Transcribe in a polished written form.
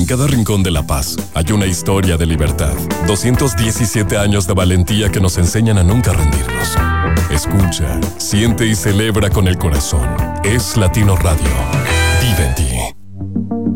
En cada rincón de La Paz hay una historia de libertad. 217 años de valentía que nos enseñan a nunca rendirnos. Escucha, siente y celebra con el corazón. Es Latino Radio. Vive en ti.